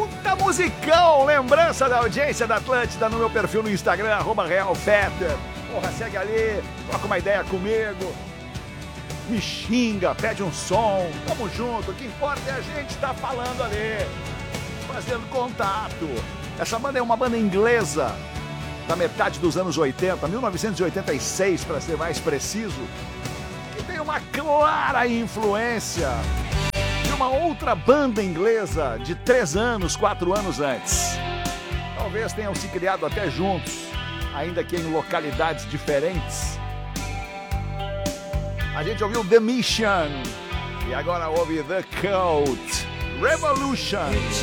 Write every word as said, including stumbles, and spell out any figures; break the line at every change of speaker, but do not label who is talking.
Puta musicão! Lembrança da audiência da Atlântida no meu perfil no Instagram, arroba realfetter. Porra, segue ali, troca uma ideia comigo, me xinga, pede um som, tamo junto. O que importa é a gente estar falando ali, fazendo contato. Essa banda é uma banda inglesa da metade dos anos oitenta, mil novecentos e oitenta e seis para ser mais preciso, que tem uma clara influência de uma outra banda inglesa de três anos, quatro anos antes. Talvez tenham se criado até juntos, ainda que em localidades diferentes. A gente ouviu The Mission e agora ouve The Cult Revolution.